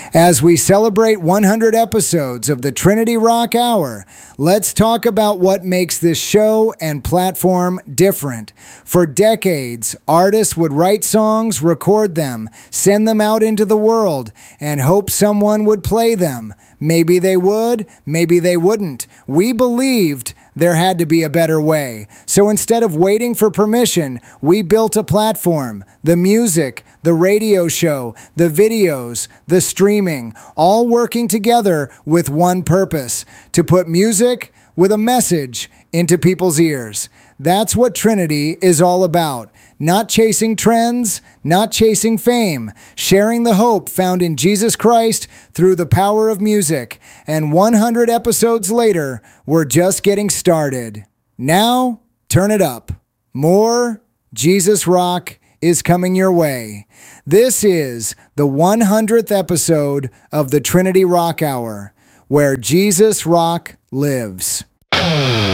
As we celebrate 100 episodes of the Trinity Rock Hour, let's talk about what makes this show and platform different. For decades, artists would write songs, record them, send them out into the world, and hope someone would play them. Maybe they would, maybe they wouldn't. We believed there had to be a better way. So instead of waiting for permission, we built a platform. The music, the radio show, the videos, the streaming, all working together with one purpose: to put music with a message into people's ears. That's what Trinity is all about. Not chasing trends, not chasing fame, sharing the hope found in Jesus Christ through the power of music. And 100 episodes later, we're just getting started. Now, turn it up. More Jesus Rock is coming your way. This is the 100th episode of the Trinity Rock Hour, where Jesus Rock lives.